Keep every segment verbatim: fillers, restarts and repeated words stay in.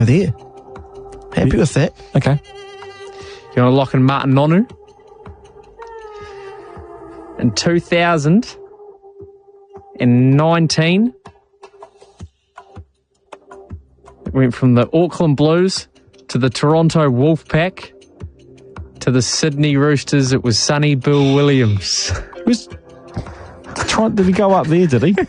there. Happy with that. Okay. You want to lock in Martin Nonu? In two thousand nineteen, it went from the Auckland Blues to the Toronto Wolfpack to the Sydney Roosters. It was Sonny Bill Williams. Was, did he go up there, did he?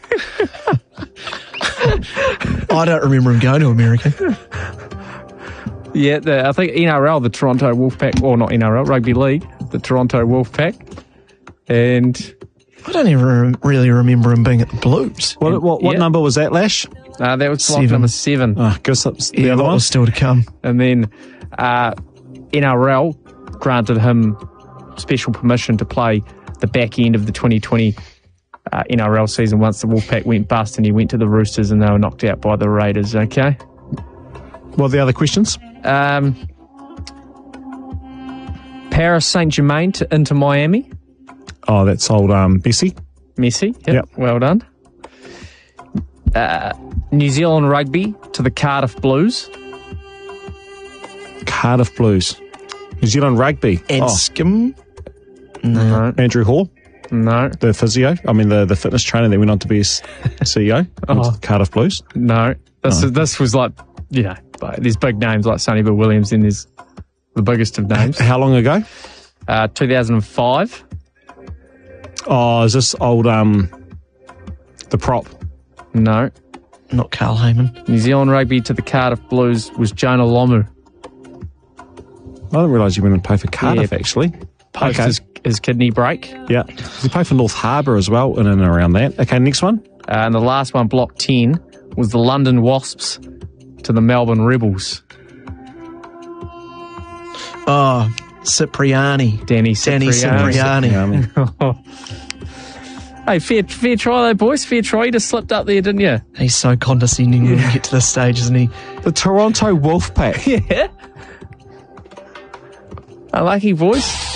I don't remember him going to America. Yeah, the, I think N R L, the Toronto Wolfpack, or not N R L, Rugby League, the Toronto Wolfpack. And I don't even really remember him being at the Blues. What, what, what yeah. number was that, Lash? uh, that was block Seven. number seven. Oh, guess that's the Yeah, other that one. was still to come. And then uh, N R L granted him special permission to play the back end of the twenty twenty uh, N R L season once the Wolfpack went bust, and he went to the Roosters and they were knocked out by the Raiders, okay? What are the other questions? Um, Paris Saint-Germain to Inter Miami. Oh, that's old um, Bessie. Messi, yep, Yep. well done. Uh, New Zealand Rugby to the Cardiff Blues. Cardiff Blues. New Zealand Rugby. And oh, Skim. No, Andrew Hall, no, the physio. I mean, the, the fitness trainer that went on to be his C E O. Oh. Cardiff Blues. no. This Oh. is, this was like, you know, like, there's big names like Sonny Bill Williams, and there's the biggest of names. How long ago? Uh, two thousand five. Oh, is this old um, the prop? No. Not Carl Heyman. New Zealand Rugby to the Cardiff Blues was Jonah Lomu. I didn't realise you went and played for Cardiff, Yeah. actually. Post Okay. his, his kidney break. Yeah. He played for North Harbour as well, in and around that. Okay, next one. Uh, and the last one, block ten, was the London Wasps to the Melbourne Rebels. Oh, Cipriani. Danny Danny Cipriani. Cipriani. Hey, fair, fair try though, boys. Fair try. You just slipped up there, didn't you? He's so condescending when you get to this stage, isn't he? The Toronto Wolfpack. Yeah. Unlucky, boys.